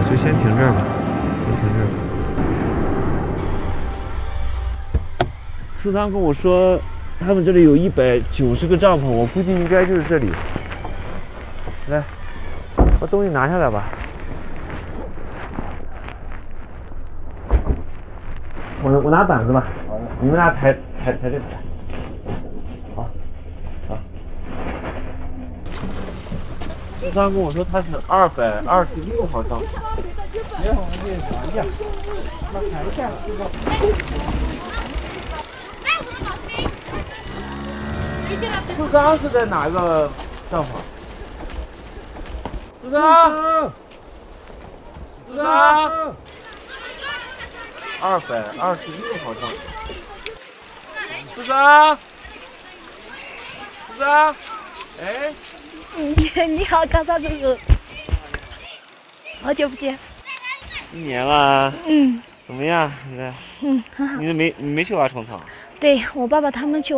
就先停这儿吧，先停这儿。13跟我说，他们这里有190个帐篷，我估计应该就是这里。来，把东西拿下来吧。我拿板子吧，你们俩抬这个来。好。13跟我说他是226号帐篷。别往这拿下，那抬下是吧？13是在哪个帐篷？13 226号帐篷。13，哎， 你好，高少叔叔，好久不见。 1年了。 嗯。 怎么样？ 很好。 你没去挖虫草？ 对我爸爸他们去